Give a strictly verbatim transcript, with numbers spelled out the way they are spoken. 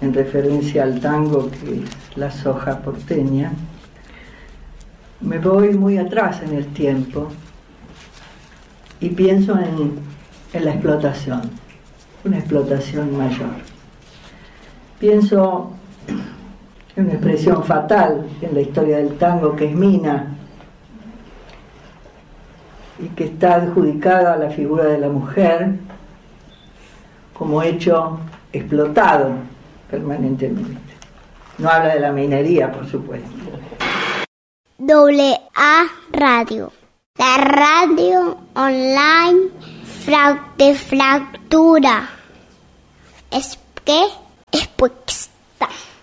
en referencia al tango, que es la soja porteña, me voy muy atrás en el tiempo y pienso en, en la explotación, una explotación mayor. Pienso en una expresión fatal en la historia del tango, que es mina, y que está adjudicada a la figura de la mujer como hecho explotado permanentemente. No habla de la minería, por supuesto. Doble A Radio, la radio online de fractura. Es que es puesta.